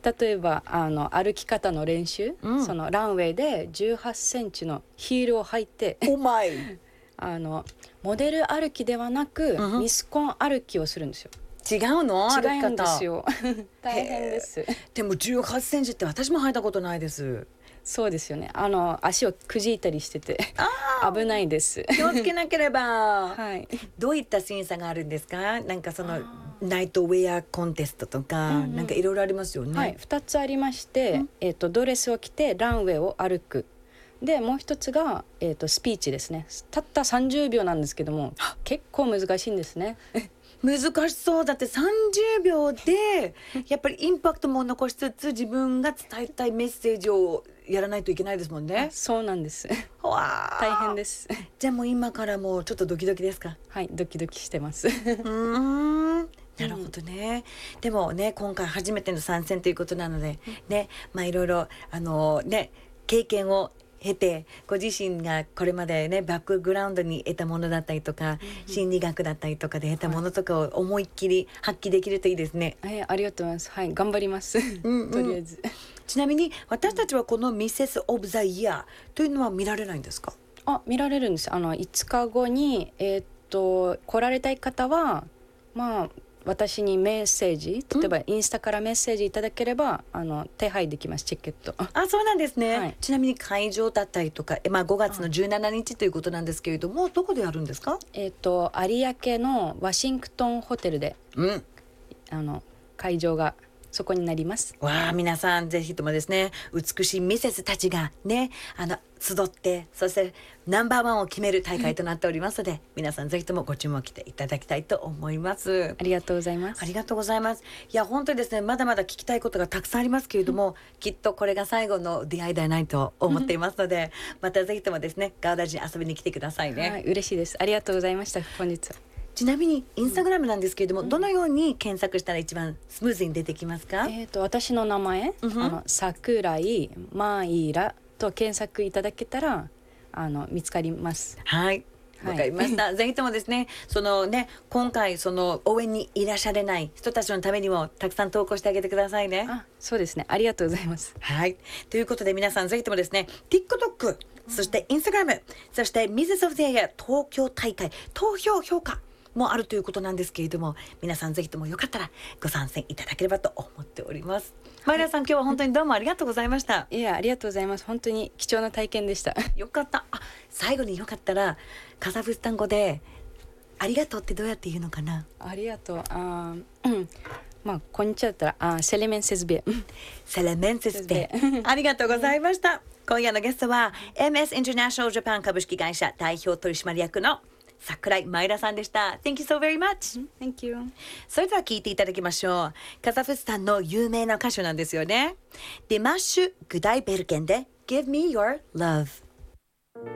例えば歩き方の練習、そのランウェイで18センチのヒールを履いてお前モデル歩きではなく、ミスコン歩きをするんですよ。 違うの？歩き方違うんですよ大変です。 でも18センチって私も履いたことないです。 そうですよね。足をくじいたりしてて危ないです。 気をつけなければはい。 どういった審査があるんですか？なんかそのナイトウェアコンテストとか、なんかいろいろありますよね。 はい、2つありまして、ドレスを着てランウェイを歩く。でもう一つが、スピーチですね。たった30秒なんですけども結構難しいんですね。 難しそう。だって30秒でやっぱりインパクトも残しつつ自分が伝えたいメッセージをやらないといけないですもんね。 そうなんです。 わ大変です。 じゃあもう今からもうちょっとドキドキですか？ はいドキドキしてます。 なるほどね。でもね今回初めての参戦ということなのでね、まあいろいろね経験を経てご自身がこれまでねバックグラウンドに得たものだったりとか、心理学だったりとかで得たものとかを思いっきり発揮できるといいですね。 ありがとうございます。はい頑張ります。とりあえず。 ちなみに私たちはこのミセスオブザイヤーというのは見られないんですか？ 見られるんです。5日後に来られたい方はまあ私にメッセージ、例えばインスタからメッセージいただければ手配できます。チケット。 そうなんですね、 はい、 ちなみに会場だったりとか、5月の17日ということなんですけれども、どこでやるんですか？ 有明のワシントンホテルで、会場がそこになります。 わあ皆さんぜひともですね美しいミセスたちがね集ってそしてナンバーワンを決める大会となっておりますので皆さんぜひともご注目していただきたいと思います。 ありがとうございます。 ありがとうございます。いや本当にですねまだまだ聞きたいことがたくさんありますけれども、きっとこれが最後の出会いではないと思っていますのでまたぜひともですねガーダジに遊びに来てくださいね。 はい嬉しいです。ありがとうございました。本日は。 ちなみにインスタグラムなんですけれども、どのように検索したら一番スムーズに出てきますか？ 私の名前、桜井マイラと検索いただけたら見つかります。 はいわかりました、ぜひともですねそのね今回その応援にいらっしゃれない人たちのためにもたくさん投稿してあげてくださいね。 そうですね。ありがとうございます。 はいということで皆さんぜひともですね TikTok そして Instagram そして Mrs. of the Year 東京大会投票評価もあるということなんですけれども、皆さんぜひともよかったらご参戦いただければと思っております。マイラさん今日は本当にどうもありがとうございました。 いやありがとうございます。本当に貴重な体験でした。 よかった。最後によかったらカザフスタン語でありがとうってどうやって言うのかな？ ありがとう。こんにちはだったらセレメンセスベセレメンセスベありがとうございました。今夜のゲストは MS インターナショナルジャパン株式会社代表取締役の桜井マイラさんでした。 Thank you so very much. Thank you. それでは聞いていただきましょう。カザフスタンの有名な歌手なんですよね。ディマッシュ・グダイベルケンで Give me your love。